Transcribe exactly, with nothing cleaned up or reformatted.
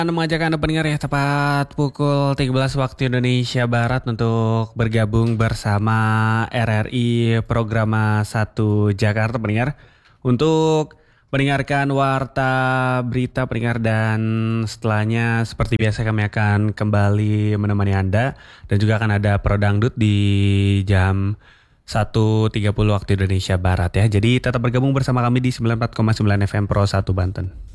Anda mengajak Anda pendengar ya tepat pukul tiga belas waktu Indonesia Barat untuk bergabung bersama R R I Programa satu Jakarta pendengar untuk mendengarkan warta berita pendengar, dan setelahnya seperti biasa kami akan kembali menemani Anda dan juga akan ada Pro Dangdut di jam satu tiga puluh waktu Indonesia Barat ya. Jadi tetap bergabung bersama kami di sembilan puluh empat koma sembilan F M Pro satu Banten.